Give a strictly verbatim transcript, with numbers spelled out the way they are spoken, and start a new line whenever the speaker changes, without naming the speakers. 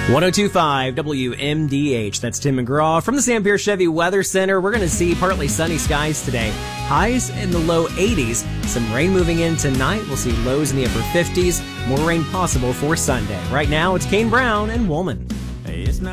one oh two point five W M D H. That's Tim McGraw from the Sanpierre Chevy Weather Center. We're going to see partly sunny skies today. Highs in the low eighties. Some rain moving in tonight. We'll see lows in the upper fifties. More rain possible for Sunday. Right now, it's Kane Brown and Woolman.
Hey, it's not